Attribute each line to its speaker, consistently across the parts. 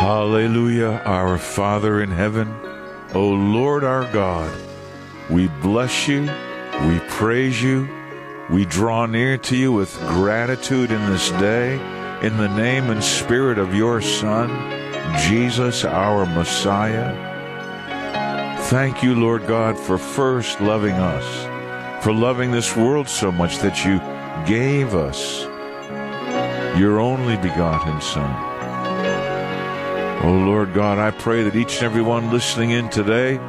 Speaker 1: Hallelujah, our Father in heaven, O Lord our God, we bless you, we praise you, we draw near to you with gratitude in this day, in the name and spirit of your Son, Jesus, our Messiah. Thank you, Lord God, for first loving us, for loving this world so much that you gave us your only begotten Son. Oh, Lord God, I pray that each and every one listening in today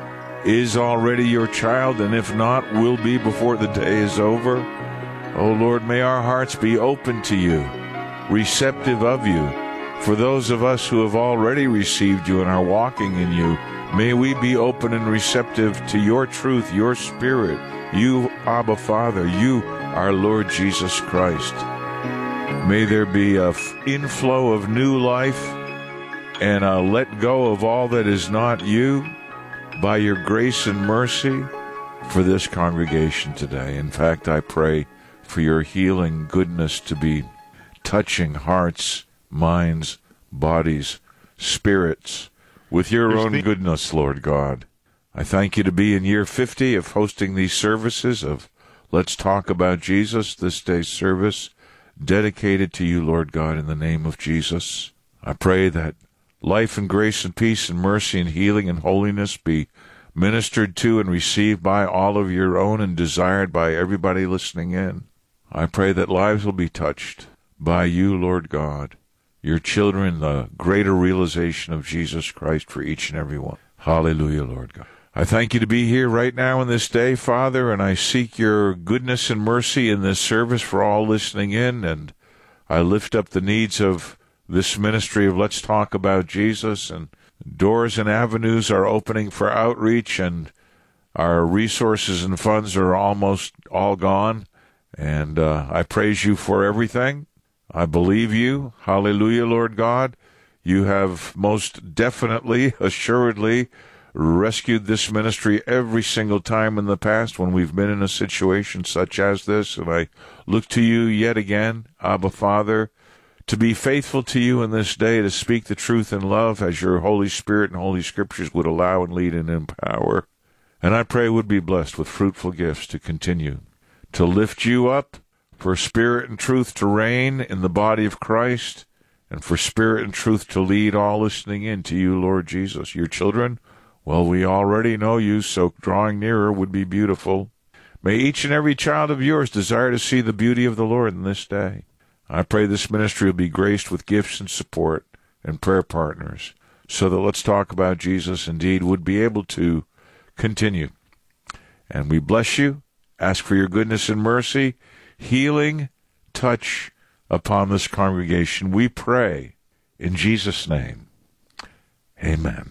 Speaker 1: is already your child, and if not, will be before the day is over. Oh, Lord, may our hearts be open to you, receptive of you. For those of us who have already received you and are walking in you, may we be open and receptive to your truth, your Spirit, you, Abba Father, you, our Lord Jesus Christ. May there be an inflow of new life and let go of all that is not you by your grace and mercy for this congregation today. In fact, I pray for your healing goodness to be touching hearts, minds, bodies, spirits with your own goodness, Lord God. I thank you to be in year 50 of hosting these services of Let's Talk About Jesus, this day's service dedicated to you, Lord God, in the name of Jesus. I pray that life and grace and peace and mercy and healing and holiness be ministered to and received by all of your own and desired by everybody listening in. I pray that lives will be touched by you, Lord God, your children, the greater realization of Jesus Christ for each and every one. Hallelujah, Lord God. I thank you to be here right now in this day, Father, and I seek your goodness and mercy in this service for all listening in, and I lift up the needs of this ministry of Let's Talk About Jesus, and doors and avenues are opening for outreach, and our resources and funds are almost all gone, and I praise you for everything. I believe you. Hallelujah, Lord God. You have most definitely, assuredly, rescued this ministry every single time in the past when we've been in a situation such as this, and I look to you yet again, Abba Father, to be faithful to you in this day, to speak the truth in love as your Holy Spirit and Holy Scriptures would allow and lead and empower. And I pray would be blessed with fruitful gifts to continue to lift you up, for spirit and truth to reign in the body of Christ, and for spirit and truth to lead all listening in to you, Lord Jesus. Your children, well, we already know you, so drawing nearer would be beautiful. May each and every child of yours desire to see the beauty of the Lord in this day. I pray this ministry will be graced with gifts and support and prayer partners, so that Let's Talk About Jesus indeed would be able to continue. And we bless you, ask for your goodness and mercy, healing, touch upon this congregation. We pray in Jesus' name. Amen.